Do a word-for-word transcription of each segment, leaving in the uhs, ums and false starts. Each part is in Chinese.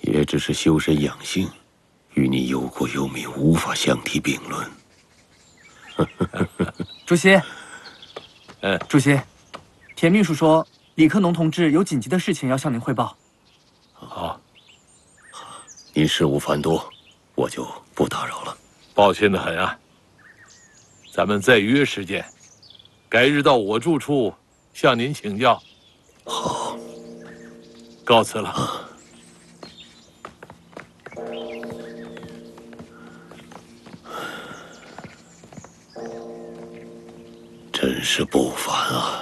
也只是修身养性，与你忧国忧民无法相提并论。 主席， 嗯， 主席，田秘书说李克农同志有紧急的事情要向您汇报。 好， 您事务繁多，我就不打扰了。 抱歉的很啊。咱们再约时间，改日到我住处向您请教。 好， 告辞了。 真是不凡啊！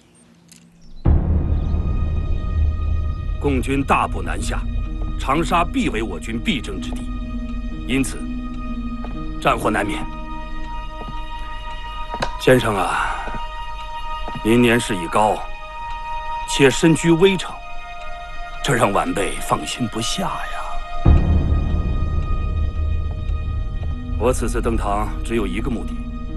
共军大步南下，长沙必为我军必争之地，因此战祸难免。先生啊，您年事已高，且身居危城，这让晚辈放心不下呀。我此次登堂只有一个目的，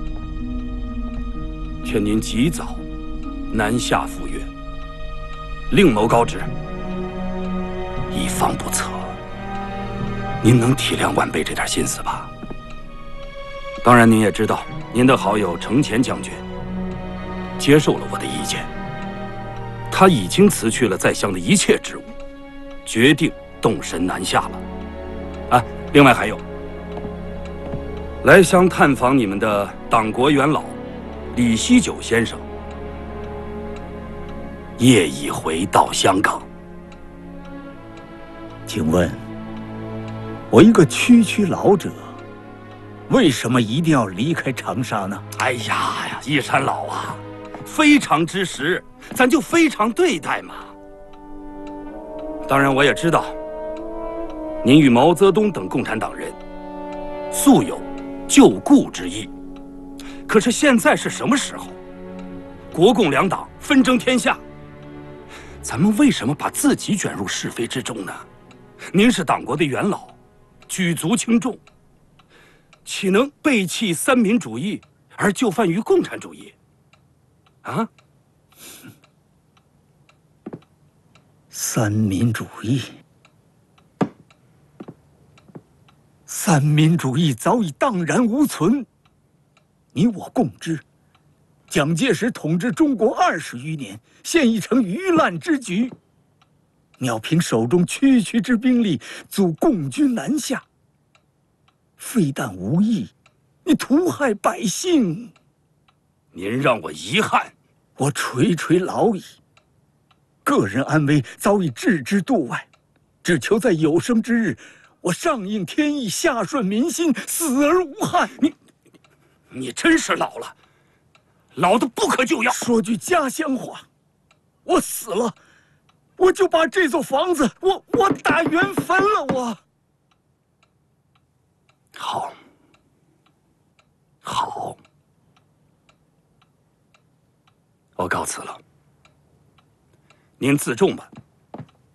劝您及早南下赴粤，另谋高职，以防不测。您能体谅晚辈这点心思吧？当然，您也知道，您的好友程潜将军接受了我的意见，他已经辞去了在乡的一切职务，决定动身南下了。啊，另外还有，来乡探访你们的党国元老李锡九先生，业已回到香港。 请问，我一个区区老者，为什么一定要离开长沙呢？ 哎呀呀，一山老啊，非常之时，咱就非常对待嘛。当然，我也知道，您与毛泽东等共产党人素有救故之意。可是现在是什么时候？国共两党纷争天下，咱们为什么把自己卷入是非之中呢？您是党国的元老，举足轻重，岂能背弃三民主义而就范于共产主义？啊？ 三民主义，三民主义早已荡然无存。你我共知，蒋介石统治中国二十余年，现已成鱼烂之局。你要凭手中区区之兵力阻共军南下，非但无益，你屠害百姓。 您让我遗憾， 我垂垂老矣，个人安危早已置之度外，只求在有生之日，我上应天意，下顺民心，死而无憾。 你，你真是老了，老的不可救药。 说句家乡话，我死了，我就把这座房子，我我打原坟了。我好，好，我告辞了。您自重吧。